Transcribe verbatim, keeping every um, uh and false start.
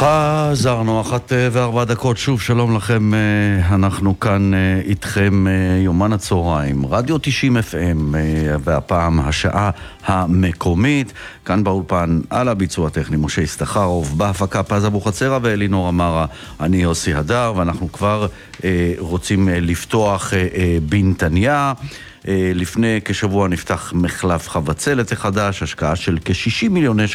חזרנו, אחת וארבע דקות, שוב שלום לכם, אנחנו כאן איתכם יומן הצהריים, רדיו תשעים אף אם, והפעם השעה המקומית, כאן באולפן על הביצוע הטכני משה הסתחרוב, בהפקה פז אבוחצירא ואלינור אמרה, אני יוסי הדר, ואנחנו כבר רוצים לפתוח בנתניה. לפני כשבוע נפתח מחלף חבצלת החדש, השקעה של כ-שישים מיליוני